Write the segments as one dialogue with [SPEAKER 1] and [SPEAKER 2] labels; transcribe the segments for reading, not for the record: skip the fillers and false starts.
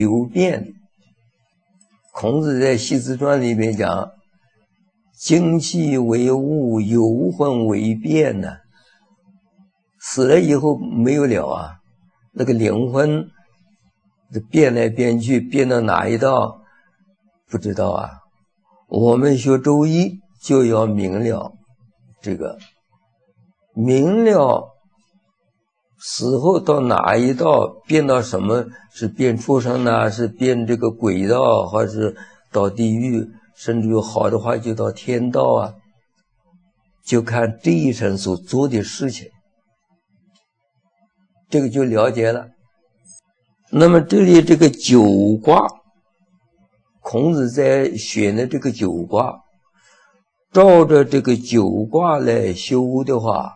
[SPEAKER 1] 流变的。孔子在《系辞传》里面讲：“精气为物，游魂为变呢。”死了以后没有了啊，那个灵魂变来变去，变到哪一道不知道啊。我们学周易就要明了这个，明了死后到哪一道，变到什么，是变畜生呢，是变这个鬼道，还是到地狱，甚至有好的话就到天道啊，就看这一生所做的事情，这个就了解了。那么这里这个九卦，孔子在选的这个九卦，照着这个九卦来修的话，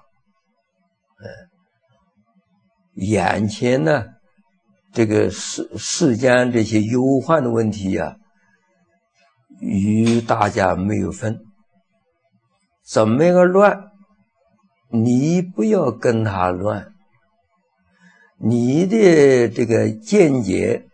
[SPEAKER 1] 眼前呢这个世间这些忧患的问题啊，与大家没有分。怎么个乱，你不要跟他乱，你的这个见解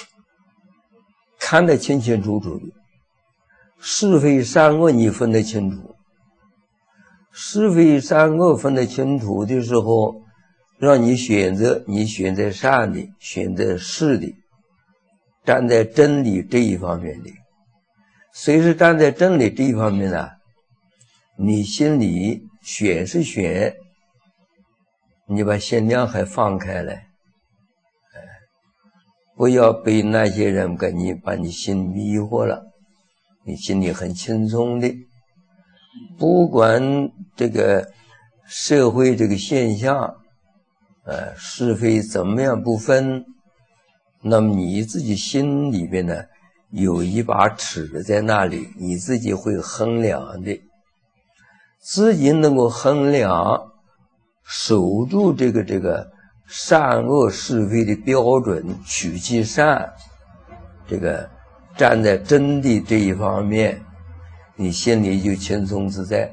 [SPEAKER 1] 看得清清楚楚的，是非善恶你分得清楚。是非善恶分得清楚的时候，让你选择，你选择善的，选择是的，站在真理这一方面的。随时站在真理这一方面呢，你心里选是选，你把心量还放开来，不要被那些人把你心迷惑了。你心里很轻松的，不管这个社会这个现象是非怎么样不分，那么你自己心里边呢有一把尺在那里，你自己会衡量的，自己能够衡量，守住这个善恶是非的标准，取其善，这个站在真的这一方面，你心里就轻松自在。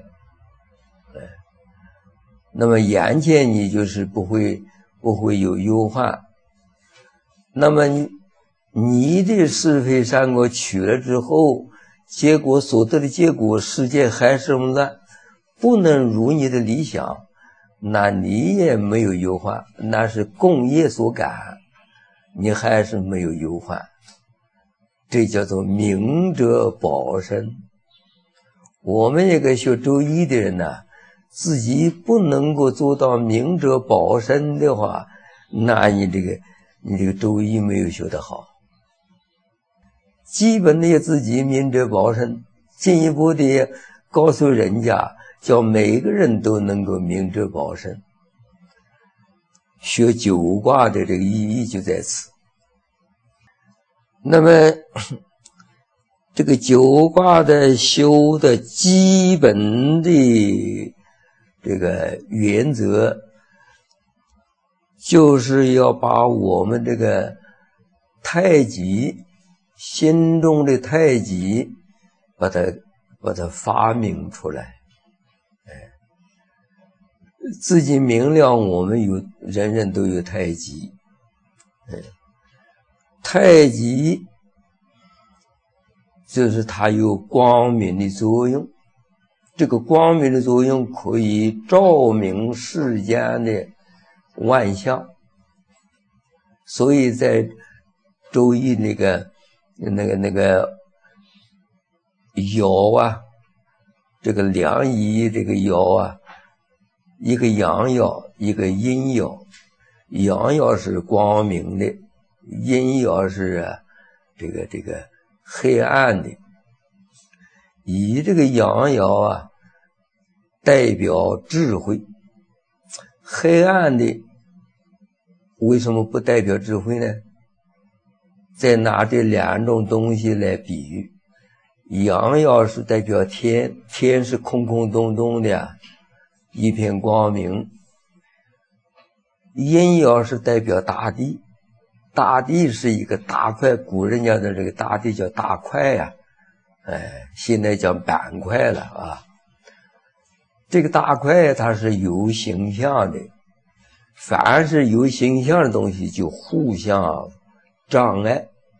[SPEAKER 1] 那么眼前你就是不会有忧患。那么你的是非善恶取了之后，结果所得的结果，世界还是乱，不能如你的理想，那你也没有忧患，那是共业所感，你还是没有忧患。这叫做明哲保身。我们这个学周易的人呢，自己不能够做到明哲保身的话，那你这个周易没有学得好。基本的也自己明哲保身，进一步的告诉人家，叫每个人都能够明哲保身。学九卦的这个意义就在此。那么这个九卦的修的基本的这个原则，就是要把我们这个太极，心中的太极把它发明出来。自己明了我们人人都有太极。太极就是它有光明的作用，这个光明的作用可以照明世间的万象。所以在周易那个爻啊，这个良仪这个爻啊，一个阳爻，一个阴爻。阳爻是光明的，阴爻是这个黑暗的。以这个阳爻啊代表智慧，黑暗的为什么不代表智慧呢？再拿这两种东西来比喻，阳爻是代表天，天是空空洞洞的一片光明。阴爻是代表大地，大地是一个大块，古人家的这个大地叫大块呀，现在讲板块了啊。这个大块它是有形象的，凡是有形象的东西就互相障碍。